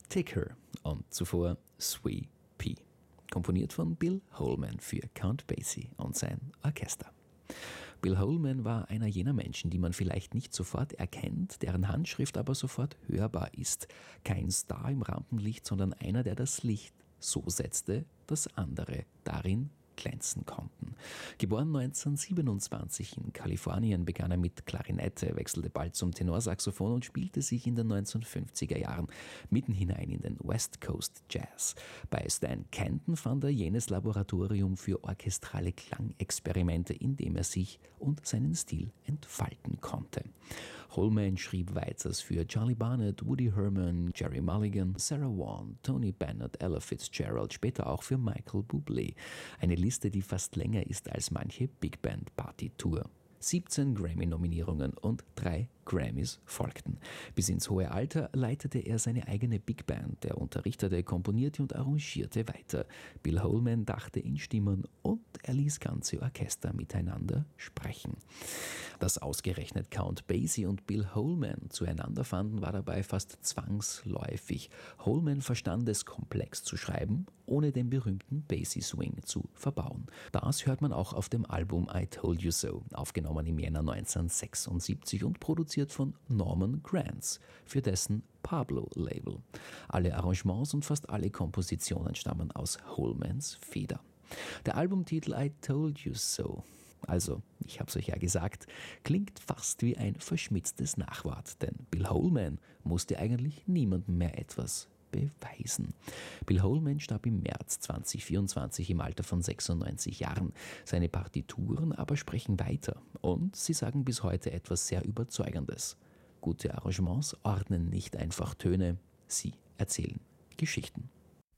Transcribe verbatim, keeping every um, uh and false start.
Take Her und zuvor Sweet Pea, komponiert von Bill Holman für Count Basie und sein Orchester. Bill Holman war einer jener Menschen, die man vielleicht nicht sofort erkennt, deren Handschrift aber sofort hörbar ist. Kein Star im Rampenlicht, sondern einer, der das Licht so setzte, dass andere darin glänzen konnten. Geboren neunzehnhundertsiebenundzwanzig in Kalifornien, begann er mit Klarinette, wechselte bald zum Tenorsaxophon und spielte sich in den neunzehnhundertfünfziger Jahren mitten hinein in den West Coast Jazz. Bei Stan Kenton fand er jenes Laboratorium für orchestrale Klangexperimente, in dem er sich und seinen Stil entfalten konnte. Holman schrieb weiters für Charlie Barnet, Woody Herman, Jerry Mulligan, Sarah Vaughan, Tony Bennett, Ella Fitzgerald, später auch für Michael Bublé. Eine Liste, die fast länger ist als manche Big Band Partitur. siebzehn Grammy-Nominierungen und drei Grammys folgten. Bis ins hohe Alter leitete er seine eigene Big Band. Er unterrichtete, komponierte und arrangierte weiter. Bill Holman dachte in Stimmen und er ließ ganze Orchester miteinander sprechen. Dass ausgerechnet Count Basie und Bill Holman zueinander fanden, war dabei fast zwangsläufig. Holman verstand es, komplex zu schreiben, ohne den berühmten Basie-Swing zu verbauen. Das hört man auch auf dem Album I Told You So, aufgenommen im Jänner neunzehnhundertsechsundsiebzig und produziert von Norman Granz für dessen Pablo-Label. Alle Arrangements und fast alle Kompositionen stammen aus Holmans Feder. Der Albumtitel I Told You So, also, ich hab's euch ja gesagt, klingt fast wie ein verschmitztes Nachwort, denn Bill Holman musste eigentlich niemandem mehr etwas beweisen. Bill Holman starb im März zweitausendvierundzwanzig im Alter von sechsundneunzig Jahren. Seine Partituren aber sprechen weiter und sie sagen bis heute etwas sehr Überzeugendes. Gute Arrangements ordnen nicht einfach Töne, sie erzählen Geschichten.